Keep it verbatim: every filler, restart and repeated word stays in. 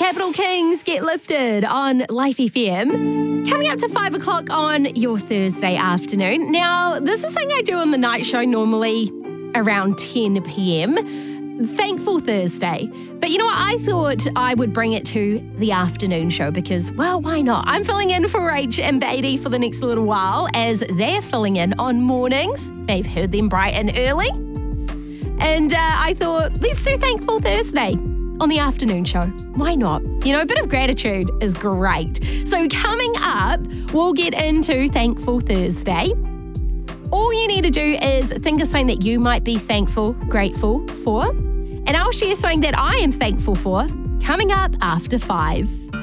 Capital Kings Get Lifted on Life F M. Coming up to five o'clock on your Thursday afternoon. Now, this is something I do on the night show normally around ten p.m. Thankful Thursday. But you know what? I thought I would bring it to the afternoon show because, well, why not? I'm filling in for Rach and Beatty for the next little while as they're filling in on mornings. They've heard them bright and early. And uh, I thought, let's do Thankful Thursday on the afternoon show. Why not? You know, a bit of gratitude is great. So coming up, we'll get into Thankful Thursday. All you need to do is think of something that you might be thankful, grateful for. And I'll share something that I am thankful for coming up after five.